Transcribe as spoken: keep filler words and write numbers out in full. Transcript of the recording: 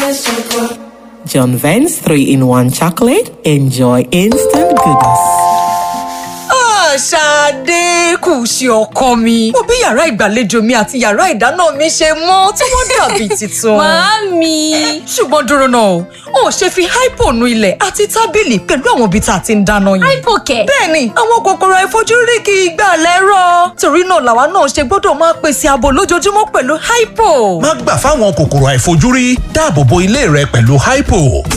John Vance three in one chocolate. Enjoy instant goodness. Ṣadé kù sí ọkọ mi. Mo bí yàrá ìgbàlejò mi àti yàrá ìdáná mi ṣe mọ́ tí wọ́n dàbí tuntun. Màámi. Ṣùgbọ́n dúró náà, o ò ṣe fi hypo nu ilẹ̀ àti tábìlì pẹ̀lú àwọn ibi tá a ti ń dáná yẹn. Hypo kẹ̀. Bẹ́ẹ̀ni, àwọn kòkòrò àìfojúrí kì í gbà lẹ́rọ̀. Torí náà làwa náà ṣe gbọ́dọ̀ máa pèsè ààbò lójoojúmọ́ pẹ̀lú hypo. Má gbà fáwọn kòkòrò àìfojúrí, dáàbò bo ilé rẹ pẹ̀lú hypo.